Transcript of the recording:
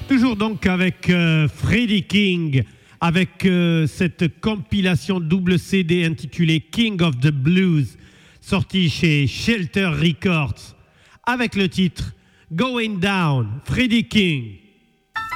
Toujours donc avec Freddie King, avec cette compilation double CD intitulée King of the Blues, sortie chez Shelter Records, avec le titre Going Down, Freddie King.